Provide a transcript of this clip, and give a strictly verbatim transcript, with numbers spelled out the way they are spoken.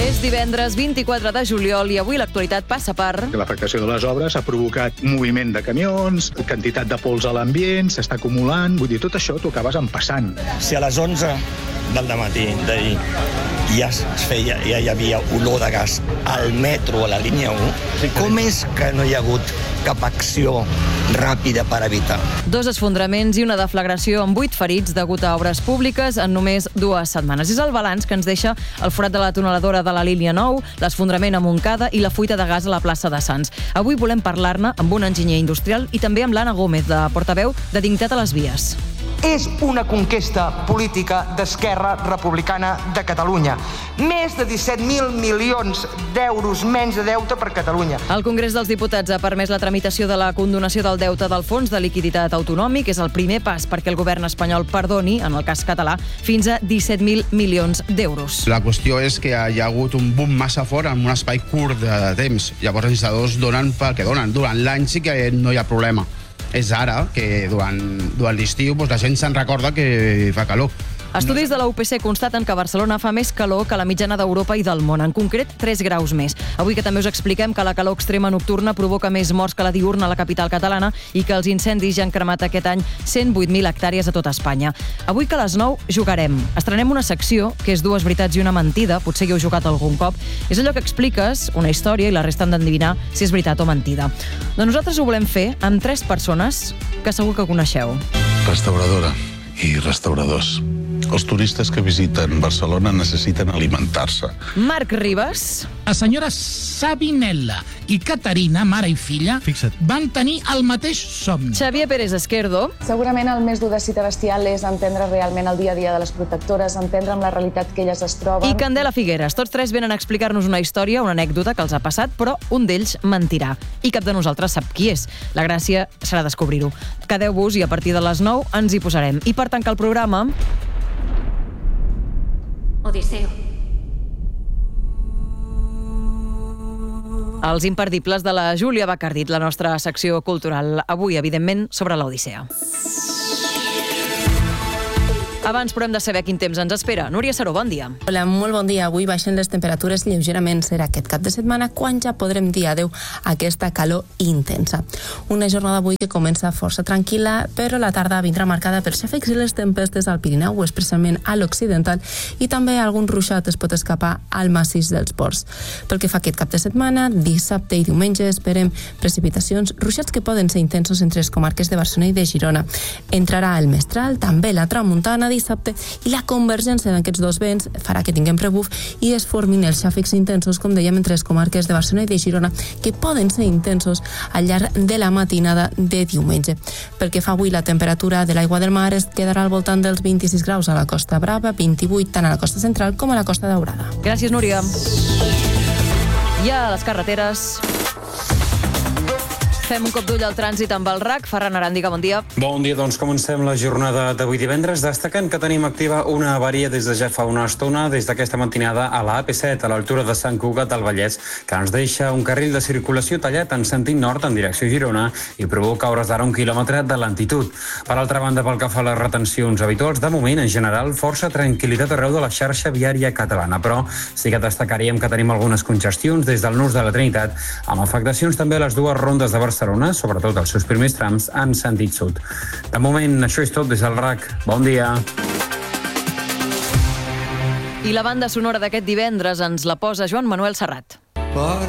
És divendres vint-i-quatre de juliol i avui l'actualitat passa per... L'afectació de les obres ha provocat moviment de camions, quantitat de pols a l'ambient, s'està acumulant... Vull dir, tot això t'ho acabes empassant. Si a les onze del dematí d'ahir ja es feia, ja hi havia olor de gas al metro, a la línia u, com és que no hi ha hagut cap acció ràpida per evitar? Dos esfondraments i una deflagració amb vuit ferits degut a obres públiques en només dues setmanes. És el balanç que ens deixa el forat de la tuneladora de la línia nou, l'esfondrament a Montcada i la fuita de gas a la plaça de Sants. Avui volem parlar-ne amb un enginyer industrial i també amb l'Anna Gómez, de portaveu de Dignitat a les Vies. És una conquesta política d'Esquerra Republicana de Catalunya. Més de disset mil milions d'euros menys de deute per Catalunya. El Congrés dels Diputats ha permès la tramitació de la condonació del deute del Fons de Liquiditat Autonòmic. És el primer pas perquè el govern espanyol perdoni, en el cas català, fins a disset mil milions d'euros. La qüestió és que hi ha hagut un boom massa fort en un espai curt de temps. Llavors els licitadors donen pel que donen. Durant l'any sí que no hi ha problema. És ara que durant, durant l'estiu doncs, la gent se'n recorda que fa calor. Estudis de la U P C constaten que Barcelona fa més calor que la mitjana d'Europa i del món, en concret tres graus més. Avui que també us expliquem que la calor extrema nocturna provoca més morts que la diurna a la capital catalana i que els incendis ja han cremat aquest any cent vuit mil hectàrees a tota Espanya. Avui que a les nou jugarem. Estrenem una secció que és dues veritats i una mentida, potser hi heu jugat algun cop. És allò que expliques una història i la resta han d'endevinar si és veritat o mentida. Doncs nosaltres ho volem fer amb tres persones que segur que coneixeu. Restauradora i restauradors. Els turistes que visiten Barcelona necessiten alimentar-se. Marc Ribas. La senyora Sabinella i Caterina, mare i filla, Fixa't. van tenir el mateix somni. Xavier Pérez Esquerdo. Segurament el més dur de Cita Bestial és entendre realment el dia a dia de les protectores, entendre amb la realitat que elles es troben. I Candela Figueres. Tots tres venen a explicar-nos una història, una anècdota que els ha passat, però un d'ells mentirà. I cap de nosaltres sap qui és. La gràcia serà descobrir-ho. Quedeu-vos i a partir de les nou ens hi posarem. I per tancar el programa... Odisseo. Els imperdibles de la Júlia Bacardit, la nostra secció cultural. Avui, evidentment, sobre l'Odissea. Abans, però hem de saber quin temps ens espera. Núria Saró, bon dia. Hola, molt bon dia. Avui baixen les temperatures lleugerament. Serà aquest cap de setmana quan ja podrem dir adeu a aquesta calor intensa. Una jornada avui que comença força tranquil·la, però la tarda vindrà marcada per xàfecs i les tempestes al Pirineu, especialment a l'occidental, i també algun ruixat es pot escapar al massís dels Ports. Pel que fa aquest cap de setmana, dissabte i diumenge esperem precipitacions, ruixats que poden ser intensos entre les comarques de Barcelona i de Girona. Entrarà el mestral, també la tramuntana dissabte, i la convergència d'aquests dos vents farà que tinguem rebuf i es formin els xàfecs intensos, com dèiem, entre les comarques de Barcelona i de Girona, que poden ser intensos al llarg de la matinada de diumenge. Pel que fa avui, la temperatura de l'aigua del mar es quedarà al voltant dels vint-i-sis graus a la Costa Brava, vint-i-vuit tant a la Costa Central com a la Costa Daurada. Gràcies, Núria. I a les carreteres... Fem un cop d'ull al trànsit amb el R A C. Ferran Aràndiga, bon dia. Bon dia, doncs comencem la jornada d'avui divendres, destacant que tenim activa una avaria des de ja fa una estona, des d'aquesta matinada a la A P set, a l'altura de Sant Cugat del Vallès, que ens deixa un carril de circulació tallat en sentit nord en direcció a Girona i provoca a hores d'ara un quilòmetre de lentitud. Per altra banda, pel que fa a les retencions habituals, de moment, en general, força tranquil·litat arreu de la xarxa viària catalana, però sí que destacaríem que tenim algunes congestions des del nus de la Trinitat, amb afectacions també a les dues rondes de Barcelona, Barcelona, sobretot els seus primers trams en sentit sud. De moment, això és tot des del R A C. Bon dia. I la banda sonora d'aquest divendres ens la posa Joan Manuel Serrat.